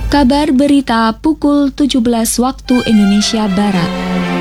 Kabar berita pukul 17 waktu Indonesia Barat.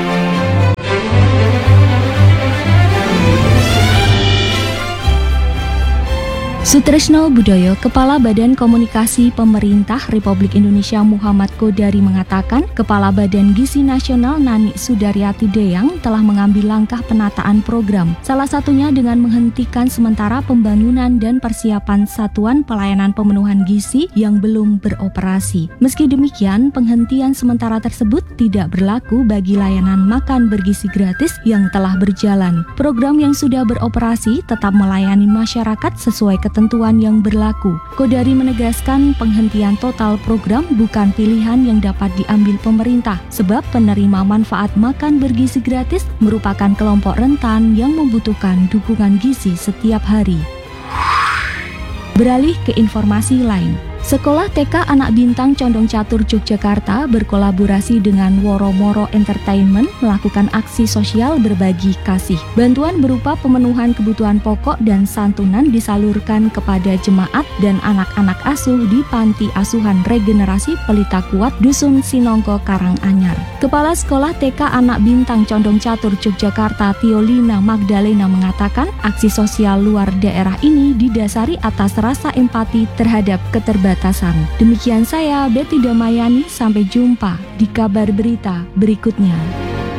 Sutresno Budoyo, Kepala Badan Komunikasi Pemerintah Republik Indonesia Muhammad Kodari mengatakan, Kepala Badan Gizi Nasional Nani Sudaryati Deyang telah mengambil langkah penataan program, salah satunya dengan menghentikan sementara pembangunan dan persiapan satuan pelayanan pemenuhan gizi yang belum beroperasi. Meski demikian, penghentian sementara tersebut tidak berlaku bagi layanan makan bergizi gratis yang telah berjalan. Program yang sudah beroperasi tetap melayani masyarakat sesuai ketentuan yang berlaku. Kodari menegaskan penghentian total program bukan pilihan yang dapat diambil pemerintah, sebab penerima manfaat makan bergizi gratis merupakan kelompok rentan yang membutuhkan dukungan gizi setiap hari. Beralih ke informasi lain. Sekolah TK Anak Bintang Condong Catur Yogyakarta berkolaborasi dengan Woromoro Entertainment melakukan aksi sosial berbagi kasih. Bantuan berupa pemenuhan kebutuhan pokok dan santunan disalurkan kepada jemaat dan anak-anak asuh di Panti Asuhan Regenerasi Pelita Kuat Dusun Sinongko Karanganyar. Kepala Sekolah TK Anak Bintang Condong Catur Yogyakarta Tiolina Magdalena mengatakan aksi sosial luar daerah ini didasari atas rasa empati terhadap keterbatasan. Demikian saya, Betty Damayani, sampai jumpa di kabar berita berikutnya.